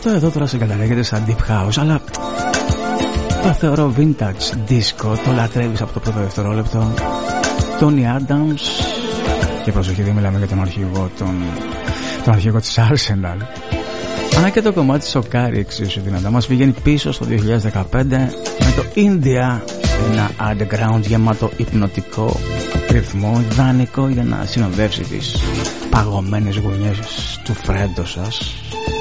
Αυτό εδώ τώρα σε καταλέγεται σαν deep house, αλλά το θεωρώ vintage disco, το λατρεύεις από το πρώτο δευτερόλεπτο. Tony Adams, και προσοχή, δεν μιλάμε για τον αρχηγό της Arsenal. Αλλά και το κομμάτι σοκάρει εξίσου δυνατά. Μας πηγαίνει πίσω στο 2015 με το India, ένα underground γεμάτο υπνοτικό ρυθμό, ιδανικό για να συνοδεύσει τις παγωμένες γωνιές του φρέντο σας.